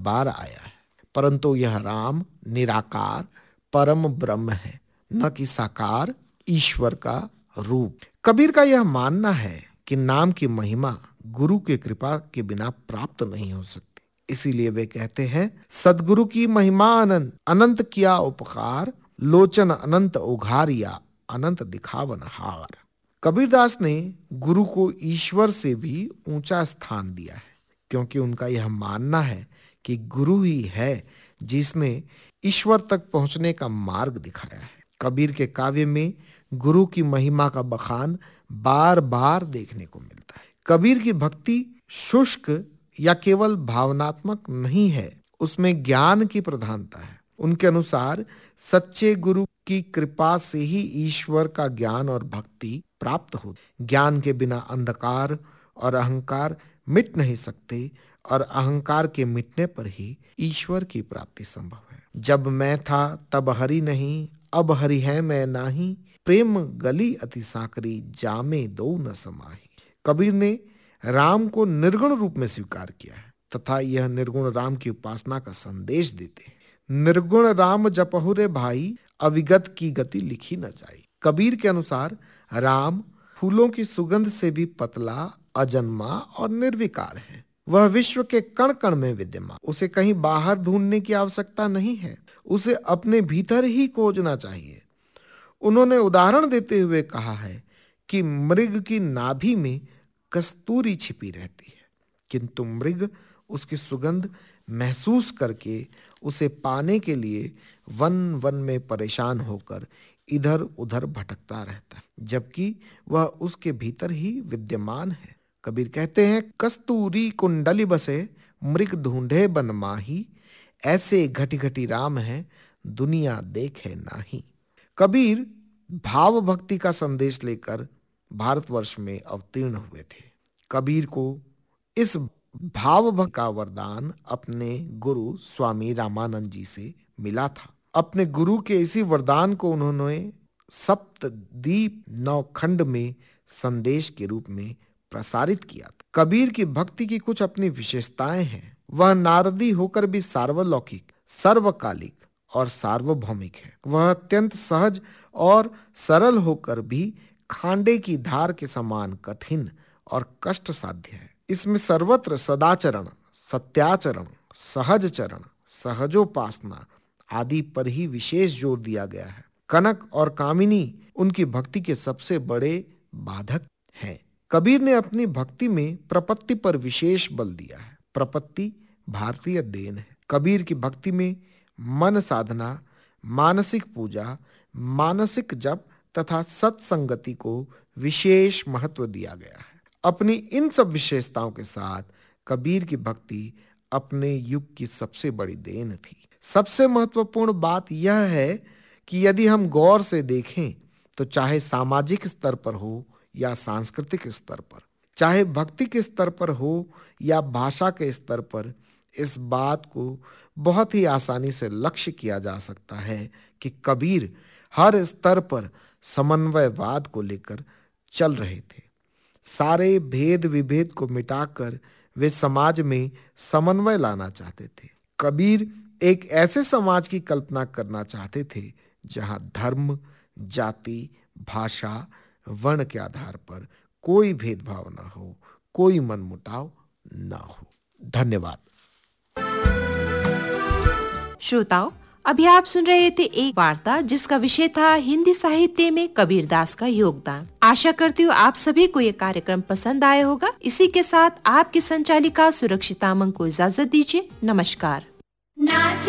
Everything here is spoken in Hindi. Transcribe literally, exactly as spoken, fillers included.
बार आया है, परंतु यह राम निराकार परम ब्रह्म है, न कि साकार ईश्वर का रूप। कबीर का यह मानना है कि नाम की महिमा गुरु की कृपा के बिना प्राप्त नहीं हो सकती। इसीलिए वे कहते हैं, सदगुरु की महिमा अनंत, अनंत किया उपकार, लोचन अनंत उघारिया, अनंत दिखावन हार। कबीरदास ने गुरु को ईश्वर से भी ऊंचा स्थान दिया है, क्योंकि उनका यह मानना है कि गुरु ही है जिसने ईश्वर तक पहुंचने का मार्ग दिखाया है। कबीर के काव्य में गुरु की महिमा का बखान बार बार देखने को मिलता है। कबीर की भक्ति शुष्क या केवल भावनात्मक नहीं है, उसमें ज्ञान की प्रधानता है। उनके अनुसार सच्चे गुरु की कृपा से ही ईश्वर का ज्ञान और भक्ति प्राप्त हो। ज्ञान के बिना अंधकार और अहंकार मिट नहीं सकते, और अहंकार के मिटने पर ही ईश्वर की प्राप्ति संभव है। जब मैं था तब हरि नहीं, अब हरि है मैं नाही, प्रेम गली अति साकरी, जामे दो न समाही। कबीर ने राम को निर्गुण रूप में स्वीकार किया है तथा यह निर्गुण राम की उपासना का संदेश देते हैं। निर्गुण राम जपहु रे भाई, अविगत की गति लिखी न जाई। कबीर के अनुसार राम फूलों की सुगंध से भी पतला, अजन्मा और निर्विकार है। वह विश्व के कण कण में विद्यमान, उसे कहीं बाहर ढूंढने की आवश्यकता नहीं है, उसे अपने भीतर ही खोजना चाहिए। उन्होंने उदाहरण देते हुए कहा है कि मृग की नाभि में कस्तूरी छिपी रहती है, किंतु मृग उसकी सुगंध महसूस करके उसे पाने के लिए वन वन में परेशान होकर इधर उधर भटकता रहता है, जबकि वह उसके भीतर ही विद्यमान है। कबीर कहते हैं, कस्तूरी कुंडली बसे, मृग ढूंढे बन माही, ऐसे घटी घटी राम है, दुनिया देखे नाही। कबीर भाव भक्ति का संदेश लेकर भारतवर्ष में अवतीर्ण हुए थे। कबीर को इस भाव भक्ति का वरदान अपने गुरु स्वामी रामानंद जी से मिला था। अपने गुरु के इसी वरदान को उन्होंने सप्तदीप नौखंड में संदेश के रूप में प्रसारित किया था। कबीर की भक्ति की कुछ अपनी विशेषताएं हैं। वह नारदी होकर भी सार्वलौकिक, सर्वकालिक और सार्वभौमिक है। वह अत्यंत सहज और सरल होकर भी खांडे की धार के समान कठिन और कष्ट साध्य है। इसमें सर्वत्र सदाचरण, सत्याचरण, सहज चरण, सहजोपासना आदि पर ही विशेष जोर दिया गया है। कनक और कामिनी उनकी भक्ति के सबसे बड़े बाधक हैं। कबीर ने अपनी भक्ति में प्रपत्ति पर विशेष बल दिया है। प्रपत्ति भारतीय देन है। कबीर की भक्ति में मन साधना, मानसिक पूजा, मानसिक जप तथा सत्संगति को विशेष महत्व दिया गया है। अपनी इन सब विशेषताओं के साथ कबीर की भक्ति अपने युग की सबसे बड़ी देन थी। सबसे महत्वपूर्ण बात यह है कि यदि हम गौर से देखें तो चाहे सामाजिक स्तर पर हो या सांस्कृतिक स्तर पर, चाहे भक्ति के स्तर पर हो या भाषा के स्तर पर, इस बात को बहुत ही आसानी से लक्ष्य किया जा सकता है कि कबीर हर स्तर पर समन्वयवाद को लेकर चल रहे थे। सारे भेद विभेद को मिटाकर वे समाज में समन्वय लाना चाहते थे। कबीर एक ऐसे समाज की कल्पना करना चाहते थे जहां धर्म, जाति, भाषा, वर्ण के आधार पर कोई भेदभाव न हो, कोई मनमुटाव न हो। धन्यवाद। श्रोताओं, अभी आप सुन रहे थे एक वार्ता जिसका विषय था हिंदी साहित्य में कबीरदास का योगदान। आशा करती हूँ आप सभी को ये कार्यक्रम पसंद आया होगा। इसी के साथ आपकी संचालिका सुरक्षिता मंग को इजाजत दीजिए। नमस्कार।